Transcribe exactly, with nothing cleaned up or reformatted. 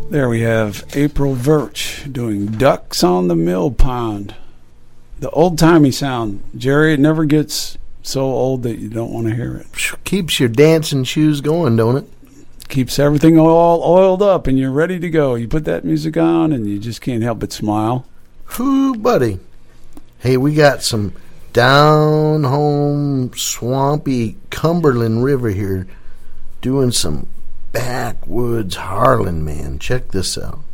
There we have April Virch doing Ducks on the Mill Pond. The old-timey sound. Jerry, it never gets so old that you don't want to hear it. Keeps your dancing shoes going, don't it? Keeps everything all oiled up and you're ready to go. You put that music on and you just can't help but smile. Whoo, buddy. Hey, we got some down-home, swampy Cumberland River here doing some backwoods Harlan, man. Check this out.